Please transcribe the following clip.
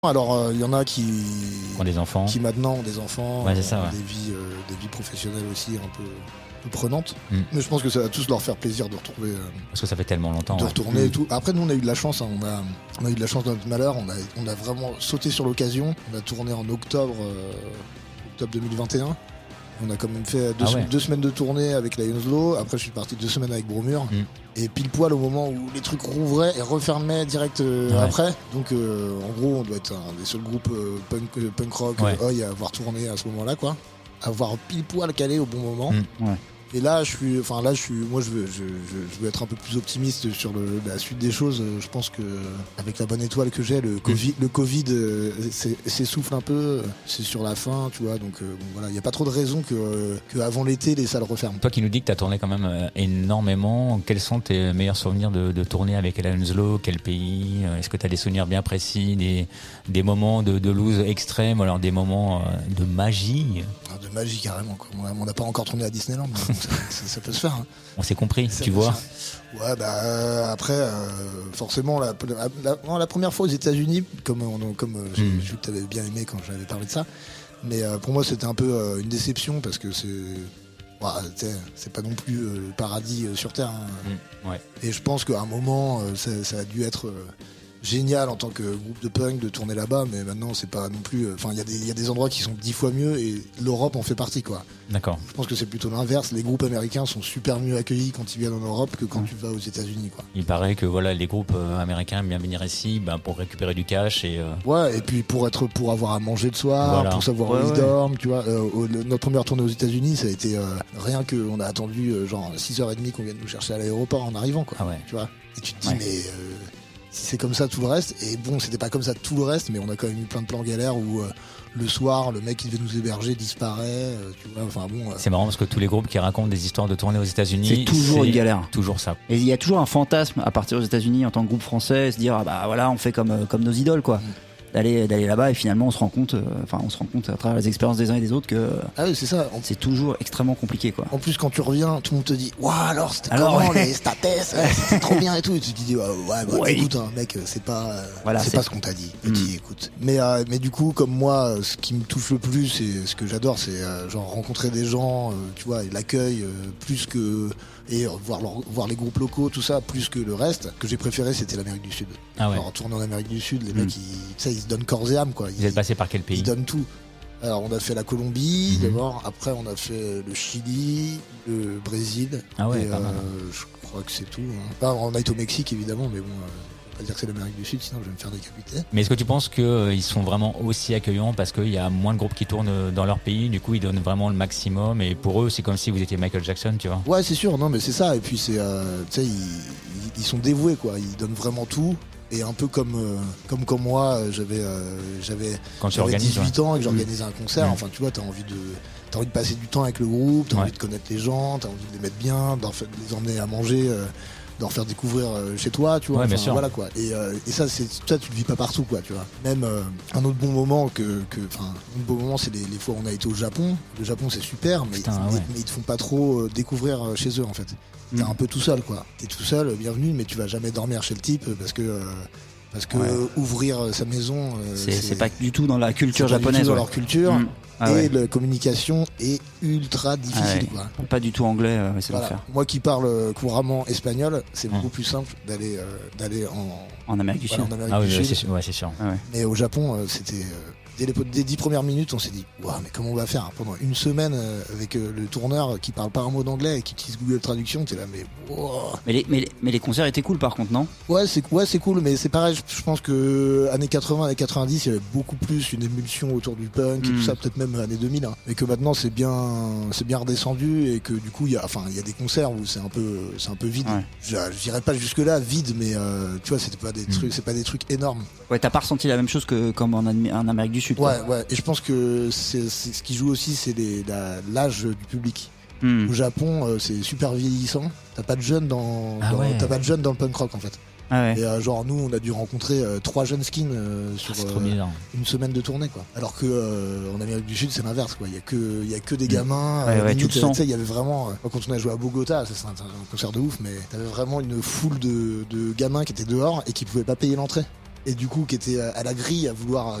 Alors, il y en a qui ont des enfants, qui maintenant ont des enfants, ouais, c'est ça, ouais. des vies professionnelles aussi un peu prenantes. Mais je pense que ça va tous leur faire plaisir de retrouver. Parce que ça fait tellement longtemps. De retourner et tout. Après, nous, on a eu de la chance. Hein, on a eu de la chance dans notre malheur. On a vraiment sauté sur l'occasion. On a tourné en octobre 2021. On a quand même fait deux semaines de tournée avec la Hounslow. Après, je suis parti 2 semaines avec Bromure. Et pile poil au moment où les trucs rouvraient et refermaient direct après. Donc, en gros, on doit être un des seuls groupes punk rock à avoir tourné à ce moment-là, quoi. Avoir pile poil calé au bon moment. Et là, je veux être un peu plus optimiste sur la suite des choses. Je pense que avec la bonne étoile que j'ai, le Covid s'essouffle un peu. C'est sur la fin, tu vois. Donc voilà, il y a pas trop de raisons que avant l'été les salles referment. Toi qui nous dis que t'as tourné quand même énormément, quels sont tes meilleurs souvenirs de tourner avec Ella Hounslow? Quel pays? Est-ce que t'as des souvenirs bien précis, des moments de loose extrême, ou alors des moments de magie? De magie carrément, quoi. On n'a pas encore tourné à Disneyland. Ça peut se faire. Hein. On s'est compris, tu vois. Ouais, après, forcément, la première fois aux États-Unis, comme j'ai vu que t'avais bien aimé quand j'avais parlé de ça, mais pour moi c'était un peu une déception parce que c'est pas non plus le paradis sur Terre. Hein. Et je pense qu'à un moment, ça a dû être génial en tant que groupe de punk de tourner là-bas, mais maintenant c'est pas non plus. Enfin, il y a des endroits qui sont 10 fois mieux et l'Europe en fait partie, quoi. D'accord. Je pense que c'est plutôt l'inverse. Les groupes américains sont super mieux accueillis quand ils viennent en Europe que quand tu vas aux États-Unis, quoi. Il paraît que voilà, les groupes américains aiment bien venir ici, pour récupérer du cash et. Ouais, et puis pour avoir à manger le soir, pour savoir où ils dorment, tu vois. Notre première tournée aux États-Unis, ça a été rien que on a attendu genre 6h30 qu'on vienne nous chercher à l'aéroport en arrivant, quoi. Tu vois. Et tu te dis mais si c'est comme ça tout le reste, et bon, c'était pas comme ça tout le reste, mais on a quand même eu plein de plans galères où le soir, le mec qui devait nous héberger disparaît, tu vois, enfin bon. C'est marrant parce que tous les groupes qui racontent des histoires de tournée aux États-Unis, c'est toujours une galère. Toujours ça. Et il y a toujours un fantasme à partir aux États-Unis en tant que groupe français, se dire ah bah voilà, on fait comme nos idoles, quoi. D'aller là-bas et finalement on se rend compte à travers les expériences des uns et des autres que c'est ça. C'est toujours extrêmement compliqué, quoi. En plus quand tu reviens, tout le monde te dit waouh, alors c'était comment les states, c'était trop bien et tout, et tu te dis écoute mec, c'est pas pas ce qu'on t'a dit. Et tu écoute. Mais du coup comme moi, ce qui me touche le plus et ce que j'adore, c'est genre rencontrer des gens, tu vois, et l'accueil plus que et voir les groupes locaux, tout ça, plus que le reste. Que j'ai préféré, c'était l'Amérique du Sud. Alors, tourner en Amérique du Sud, les mecs, ils se donnent corps et âme, quoi. Vous êtes passé par quel pays? Ils donnent tout. Alors, on a fait la Colombie, d'abord. Après, on a fait le Chili, le Brésil. Pas mal. Je crois que c'est tout. Hein. On a été au Mexique, évidemment, mais bon... pas dire que c'est l'Amérique du Sud, sinon je vais me faire décapiter. Mais est-ce que tu penses qu'ils sont vraiment aussi accueillants parce qu'il y a moins de groupes qui tournent dans leur pays, du coup ils donnent vraiment le maximum, et pour eux c'est comme si vous étiez Michael Jackson, tu vois? Ouais, c'est sûr, non mais c'est ça, et puis c'est, tu sais, ils sont dévoués, quoi, ils donnent vraiment tout. Et un peu comme moi, j'avais 18 ans et que j'organisais un concert. Enfin, tu vois, t'as envie de passer du temps avec le groupe, t'as envie de connaître les gens, t'as envie de les mettre bien, de les emmener à manger, de leur faire découvrir chez toi, tu vois. Voilà, quoi. Et ça, tu le vis pas partout, quoi, tu vois. Même un autre bon moment c'est les fois où on a été au Japon. Le Japon, c'est super, mais ils te font pas trop découvrir chez eux, en fait. T'es un peu tout seul, quoi. T'es tout seul, bienvenue, mais tu vas jamais dormir chez le type parce que ouvrir sa maison, c'est pas du tout dans la culture japonaise. Dans leur culture. La communication est ultra difficile, quoi. Pas du tout anglais, c'est l'enfer. Moi qui parle couramment espagnol, c'est beaucoup plus simple d'aller en Amérique du Sud. C'est sûr. Mais au Japon, c'était dès les 10 premières minutes, on s'est dit mais comment on va faire pendant une semaine avec le tourneur qui parle pas un mot d'anglais et qui utilise Google Traduction. T'es là, mais les concerts étaient cool, par contre, non? Ouais, c'est cool, mais c'est pareil. Je pense que années 80, années 90, il y avait beaucoup plus une émulsion autour du punk et tout ça, peut-être même années 2000. Hein. Mais que maintenant c'est bien redescendu et que du coup il y a des concerts où c'est un peu vide. Je dirais pas jusque là vide, mais tu vois, c'est pas des trucs énormes. Ouais, t'as pas ressenti la même chose que comme en Amérique du Sud. Ouais. Et je pense que c'est ce qui joue aussi, c'est l'âge du public. Au Japon, c'est super vieillissant. T'as pas de jeunes t'as pas de jeunes dans le punk rock, en fait. Et genre nous, on a dû rencontrer 3 jeunes skins sur une semaine de tournée, quoi. Alors que en Amérique du Sud, c'est l'inverse, quoi. Il y a que des gamins. Tu le sens. Il y avait vraiment quand on a joué à Bogota, ça c'est un concert de ouf, mais t'avais vraiment une foule de gamins qui étaient dehors et qui pouvaient pas payer l'entrée. et du coup qui était à la grille à vouloir